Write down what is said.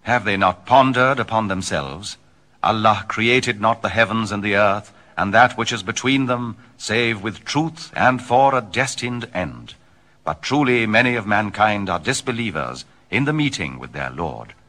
Have they not pondered upon themselves? Allah created not the heavens and the earth, and that which is between them, save with truth and for a destined end. But truly many of mankind are disbelievers in the meeting with their Lord.